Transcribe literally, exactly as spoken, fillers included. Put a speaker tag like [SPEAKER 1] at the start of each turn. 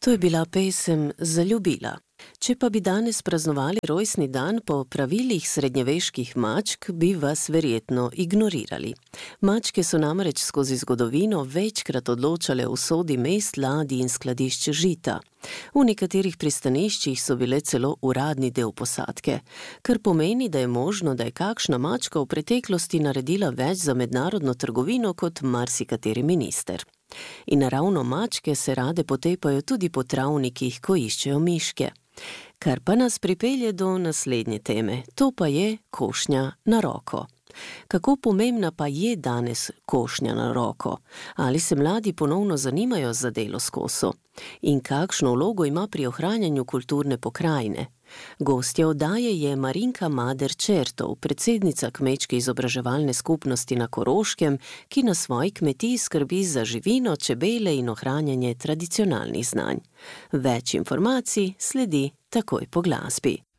[SPEAKER 1] To je bila pesem Zaljubila. Če pa bi danes praznovali rojstni dan po pravilih srednjeveških mačk, bi vas verjetno ignorirali. Mačke so namreč skozi zgodovino večkrat odločale o usodi mest, ladij in skladišč žita. V nekaterih pristaniščih so bile celo uradni del posadke, kar pomeni, da je možno, da je kakšna mačka v preteklosti naredila več za mednarodno trgovino kot marsikateri minister. In naravno mačke se rade potepajo tudi po travnikih, ko iščejo miške. Kar pa nas pripelje do naslednje teme, to pa je košnja na roko. Kako pomembna pa je danes košnja na roko? Ali se mladi ponovno zanimajo za delo s koso? In kakšno vlogo ima pri ohranjanju kulturne pokrajine? Gostja oddaje je Marinka Mader-Čertov, predsednica kmečke izobraževalne skupnosti na Koroškem, ki na svoji kmetiji skrbi za živino, čebele in ohranjanje tradicionalnih znanj. Več informacij sledi takoj po glasbi.